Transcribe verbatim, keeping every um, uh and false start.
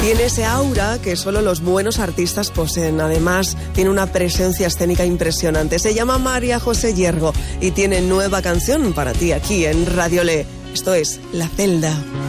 Tiene ese aura que solo los buenos artistas poseen. Además, tiene una presencia escénica impresionante. Se llama María José Hiergo y tiene nueva canción para ti aquí en Radio Le. Esto es La Celda.